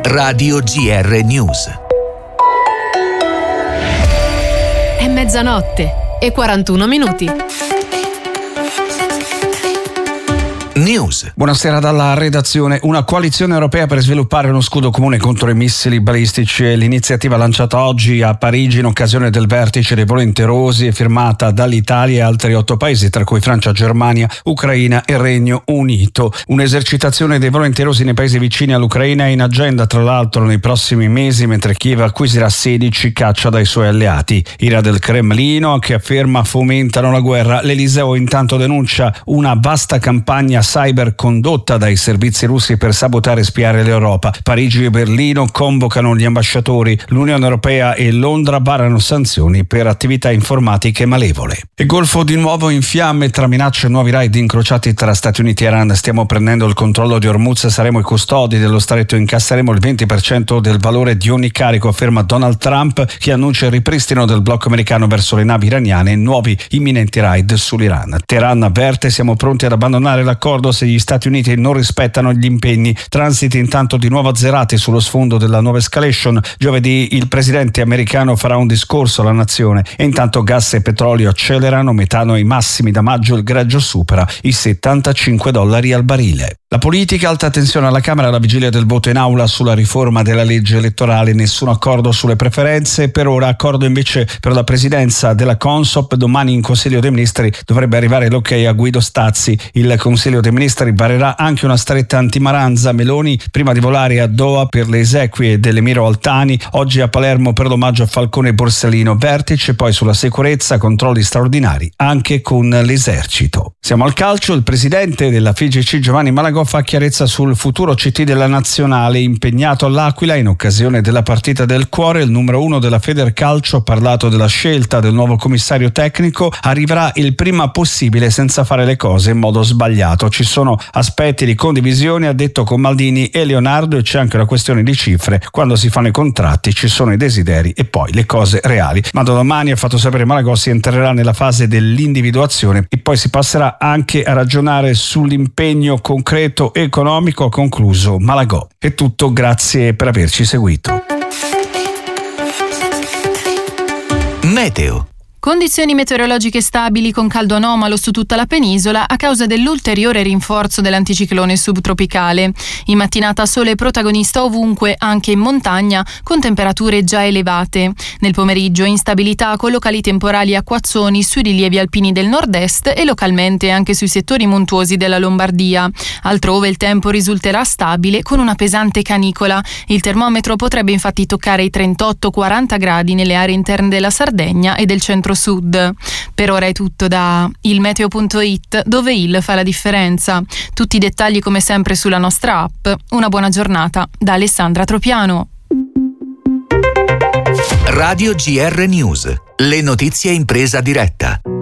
Radio GR News. È mezzanotte e 41 minuti. News. Buonasera dalla redazione. Una coalizione europea per sviluppare uno scudo comune contro i missili balistici è l'iniziativa lanciata oggi a Parigi in occasione del vertice dei volenterosi e firmata dall'Italia e altri 8 paesi, tra cui Francia, Germania, Ucraina e Regno Unito. Un'esercitazione dei volenterosi nei paesi vicini all'Ucraina è in agenda tra l'altro nei prossimi mesi, mentre Kiev acquisirà 16 caccia dai suoi alleati. Ira del Cremlino, che afferma fomentano la guerra. L'Eliseo intanto denuncia una vasta campagna cyber condotta dai servizi russi per sabotare e spiare l'Europa. Parigi e Berlino convocano gli ambasciatori. L'Unione Europea e Londra varano sanzioni per attività informatiche malevole. Il Golfo di nuovo in fiamme tra minacce e nuovi raid incrociati tra Stati Uniti e Iran. Stiamo prendendo il controllo di Hormuz, saremo i custodi dello stretto, incasseremo il 20% del valore di ogni carico, afferma Donald Trump, che annuncia il ripristino del blocco americano verso le navi iraniane e nuovi imminenti raid sull'Iran. Teheran avverte: siamo pronti ad abbandonare l'accordo se gli Stati Uniti non rispettano gli impegni. Transiti intanto di nuovo azzerati sullo sfondo della nuova escalation. Giovedì il presidente americano farà un discorso alla nazione e intanto gas e petrolio accelerano, metano ai massimi da maggio, il greggio supera i $75 al barile. La politica, alta tensione alla Camera alla vigilia del voto in aula sulla riforma della legge elettorale, nessun accordo sulle preferenze, per ora accordo invece per la presidenza della Consop. Domani in Consiglio dei Ministri dovrebbe arrivare l'ok a Guido Stazzi. Il Consiglio dei Ministri varerà anche una stretta anti-Maranza. Meloni prima di volare a Doha per le esequie dell'Emiro Altani, oggi a Palermo per l'omaggio a Falcone e Borsellino. Vertice poi sulla sicurezza, controlli straordinari anche con l'esercito. Siamo al calcio. Il presidente della FIGC Giovanni Malagò fa chiarezza sul futuro CT della nazionale, impegnato all'Aquila in occasione della partita del cuore. Il numero 1 della Federcalcio ha parlato della scelta del nuovo commissario tecnico: arriverà il prima possibile senza fare le cose in modo sbagliato. Ci sono aspetti di condivisione, ha detto, con Maldini e Leonardo, e c'è anche una questione di cifre. Quando si fanno i contratti ci sono i desideri e poi le cose reali. Ma da domani, ha fatto sapere Malagò, si entrerà nella fase dell'individuazione e poi si passerà anche a ragionare sull'impegno concreto economico, ha concluso Malagò. È tutto, grazie per averci seguito. Meteo. Condizioni meteorologiche stabili con caldo anomalo su tutta la penisola a causa dell'ulteriore rinforzo dell'anticiclone subtropicale. In mattinata sole protagonista ovunque, anche in montagna, con temperature già elevate. Nel pomeriggio instabilità con locali temporali acquazzoni sui rilievi alpini del nord-est e localmente anche sui settori montuosi della Lombardia. Altrove il tempo risulterà stabile con una pesante canicola. Il termometro potrebbe infatti toccare i 38-40 gradi nelle aree interne della Sardegna e del centro-sud. Per ora è tutto da ilmeteo.it, dove il fa la differenza. Tutti i dettagli come sempre sulla nostra app. Una buona giornata da Alessandra Tropiano. Radio GR News. Le notizie in presa diretta.